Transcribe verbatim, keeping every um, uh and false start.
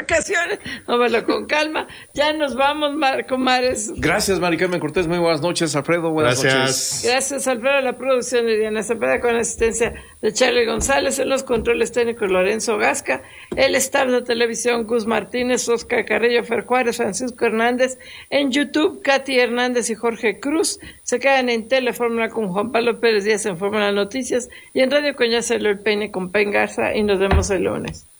vacaciones, tómalo con calma. Ya nos vamos, Marco Mares. Gracias, Mari Carmen Cortés, muy buenas noches. Alfredo, buenas Gracias. noches. Gracias, Alfredo, la producción de Diana Cepeda con asistencia de Charlie González, en los controles técnicos Lorenzo Gasca, el staff de televisión Gus Martínez, Oscar Carrillo, Fer Juárez, Francisco Hernández, en YouTube Katy Hernández y Jorge Cruz. Se quedan en Telefórmula con Juan Pablo Pérez Díaz en Fórmula Noticias y en Radio Coñacelo el Peine con Pen Garza, y nos vemos el lunes.